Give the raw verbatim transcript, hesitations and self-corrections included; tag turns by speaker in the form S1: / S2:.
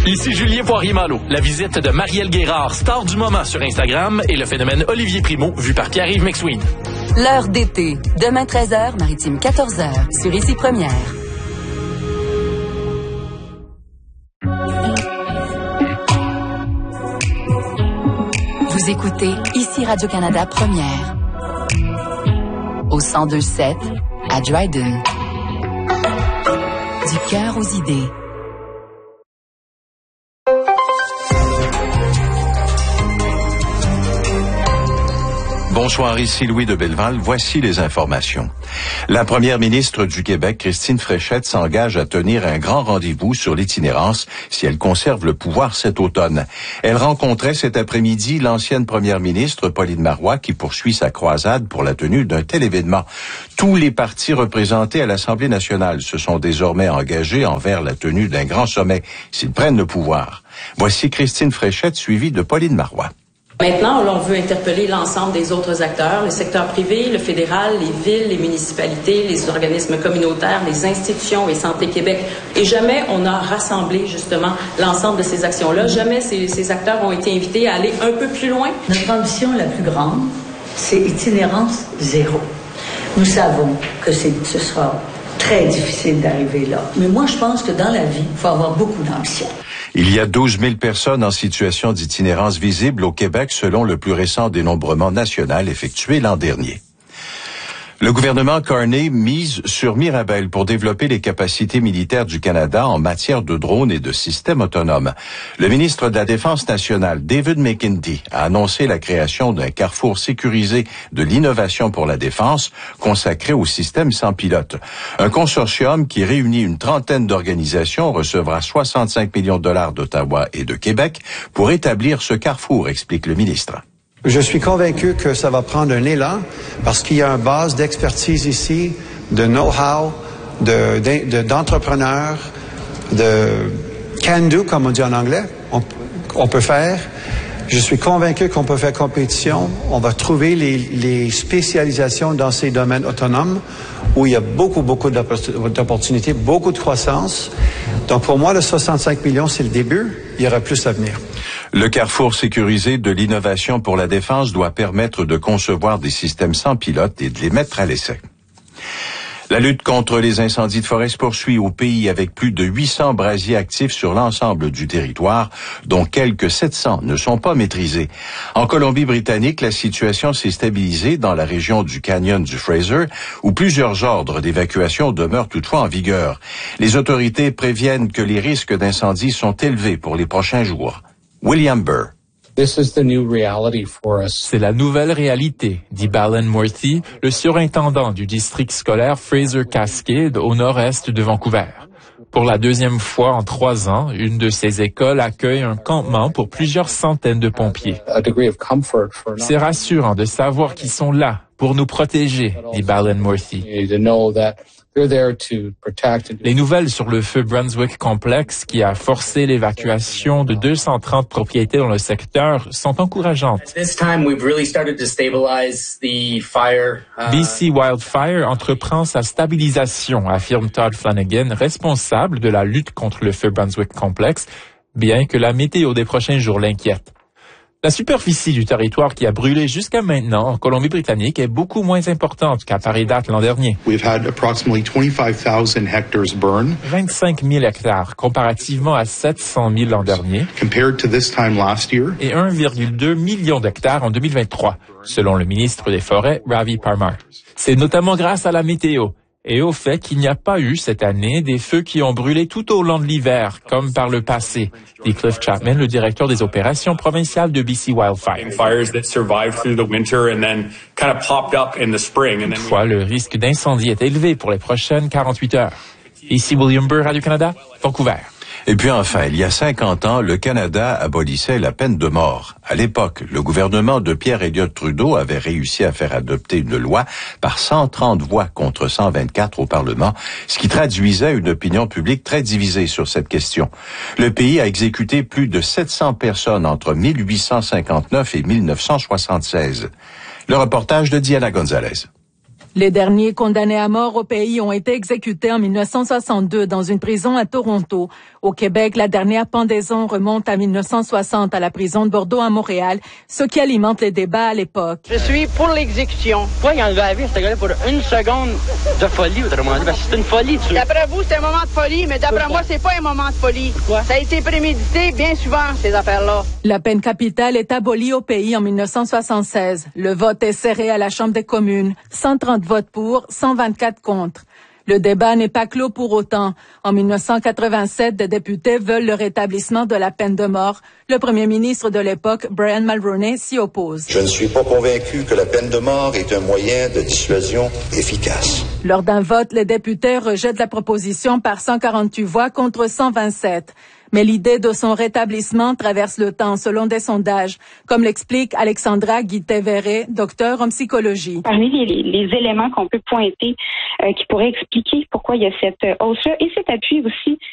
S1: Ici Julien Poirier-Malo. La visite de Marielle Guérard, star du moment sur Instagram, et le phénomène Olivier Primo, vu par Pierre-Yves McSween.
S2: L'heure d'été. Demain treize heures, Maritime quatorze heures, sur Ici Première. Vous écoutez Ici Radio-Canada Première. Au cent deux sept, à Dryden. Du cœur aux idées.
S3: Bonsoir, ici Louis de Belleval. Voici les informations. La première ministre du Québec, Christine Fréchette, s'engage à tenir un grand rendez-vous sur l'itinérance si elle conserve le pouvoir cet automne. Elle rencontrait cet après-midi l'ancienne première ministre, Pauline Marois, qui poursuit sa croisade pour la tenue d'un tel événement. Tous les partis représentés à l'Assemblée nationale se sont désormais engagés envers la tenue d'un grand sommet s'ils prennent le pouvoir. Voici Christine Fréchette, suivie de Pauline Marois.
S4: Maintenant, on veut interpeller l'ensemble des autres acteurs, le secteur privé, le fédéral, les villes, les municipalités, les organismes communautaires, les institutions et Santé Québec. Et jamais on a rassemblé justement l'ensemble de ces actions-là. Jamais ces, ces acteurs ont été invités à aller un peu plus loin.
S5: Notre ambition la plus grande, c'est itinérance zéro. Nous savons que c'est, ce sera très difficile d'arriver là. Mais moi, je pense que dans la vie, il faut avoir beaucoup d'ambition.
S3: Il y a douze mille personnes en situation d'itinérance visible au Québec selon le plus récent dénombrement national effectué l'an dernier. Le gouvernement Carney mise sur Mirabel pour développer les capacités militaires du Canada en matière de drones et de systèmes autonomes. Le ministre de la Défense nationale, David McKenty, a annoncé la création d'un carrefour sécurisé de l'innovation pour la défense consacré aux systèmes sans pilote. Un consortium qui réunit une trentaine d'organisations recevra soixante-cinq millions de dollars d'Ottawa et de Québec pour établir ce carrefour, explique le ministre.
S6: Je suis convaincu que ça va prendre un élan parce qu'il y a une base d'expertise ici, de know-how, de, de, d'entrepreneurs, de can-do, comme on dit en anglais. On, on peut faire. Je suis convaincu qu'on peut faire compétition. On va trouver les, les spécialisations dans ces domaines autonomes où il y a beaucoup, beaucoup d'opportunités, beaucoup de croissance. Donc pour moi, le soixante-cinq millions, c'est le début. Il y aura plus à venir.
S3: Le carrefour sécurisé de l'innovation pour la défense doit permettre de concevoir des systèmes sans pilote et de les mettre à l'essai. La lutte contre les incendies de forêt se poursuit au pays avec plus de huit cents brasiers actifs sur l'ensemble du territoire, dont quelques sept cents ne sont pas maîtrisés. En Colombie-Britannique, la situation s'est stabilisée dans la région du canyon du Fraser, où plusieurs ordres d'évacuation demeurent toutefois en vigueur. Les autorités préviennent que les risques d'incendie sont élevés pour les prochains jours. William Burr.
S7: C'est la nouvelle réalité, dit Balin Murthy, le surintendant du district scolaire Fraser-Cascade au nord-est de Vancouver. Pour la deuxième fois en trois ans, une de ces écoles accueille un campement pour plusieurs centaines de pompiers. C'est rassurant de savoir qu'ils sont là pour nous protéger, dit Balin Murthy. Les nouvelles sur le feu Brunswick Complex qui a forcé l'évacuation de deux cent trente propriétés dans le secteur sont encourageantes. B C Wildfire entreprend sa stabilisation, affirme Todd Flanagan, responsable de la lutte contre le feu Brunswick Complex, bien que la météo des prochains jours l'inquiète. La superficie du territoire qui a brûlé jusqu'à maintenant en Colombie-Britannique est beaucoup moins importante qu'à pareille date l'an dernier.
S8: We've had approximately twenty-five thousand hectares burn.
S7: vingt-cinq mille hectares comparativement à sept cent mille l'an dernier.
S8: Compared to this time last year.
S7: Et un virgule deux million d'hectares en deux mille vingt-trois, selon le ministre des Forêts, Ravi Parmar. C'est notamment grâce à la météo et au fait qu'il n'y a pas eu cette année des feux qui ont brûlé tout au long de l'hiver, comme par le passé, dit Cliff Chapman, le directeur des opérations provinciales de B C Wildfire. Toutefois, le risque d'incendie est élevé pour les prochaines quarante-huit heures. Ici William Burr, Radio-Canada, Vancouver.
S3: Et puis enfin, il y a cinquante ans, le Canada abolissait la peine de mort. À l'époque, le gouvernement de Pierre Elliott Trudeau avait réussi à faire adopter une loi par cent trente voix contre cent vingt-quatre au Parlement, ce qui traduisait une opinion publique très divisée sur cette question. Le pays a exécuté plus de sept cents personnes entre mille huit cent cinquante-neuf et mille neuf cent soixante-seize. Le reportage de Diana Gonzalez.
S9: Les derniers condamnés à mort au pays ont été exécutés en mille neuf cent soixante-deux dans une prison à Toronto. Au Québec, la dernière pendaison remonte à mille neuf cent soixante à la prison de Bordeaux à Montréal, ce qui alimente les débats à l'époque.
S10: Je suis pour l'exécution. Pourquoi il a enlevé la vie à ce gars-là pour une seconde de folie, autrement dit? Parce que c'est une folie. Tu... D'après vous, c'est un moment de folie, mais d'après moi, c'est pas un moment de folie. Pourquoi? Ça a été prémédité bien souvent, ces affaires-là.
S9: La peine capitale est abolie au pays en mille neuf cent soixante-seize. Le vote est serré à la Chambre des communes. cent trente votes pour, cent vingt-quatre contre. Le débat n'est pas clos pour autant. En mille neuf cent quatre-vingt-sept, des députés veulent le rétablissement de la peine de mort. Le premier ministre de l'époque, Brian Mulroney, s'y oppose.
S11: Je ne suis pas convaincu que la peine de mort est un moyen de dissuasion efficace.
S9: Lors d'un vote, les députés rejettent la proposition par cent quarante-huit voix contre cent vingt-sept. Mais l'idée de son rétablissement traverse le temps selon des sondages, comme l'explique Alexandra Guité-Verret, docteur en psychologie.
S12: Parmi les, les éléments qu'on peut pointer euh, qui pourraient expliquer pourquoi il y a cette hausse-là et cet appui aussi